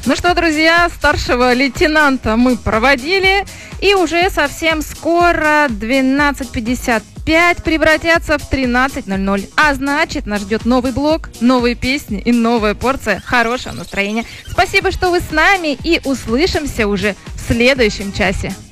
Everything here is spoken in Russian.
Ну что, друзья, старшего лейтенанта мы проводили, и уже совсем скоро 12:55 превратятся в 13:00. А значит, нас ждет новый блок, новые песни и новая порция хорошего настроения. Спасибо, что вы с нами, и услышимся уже в следующем часе.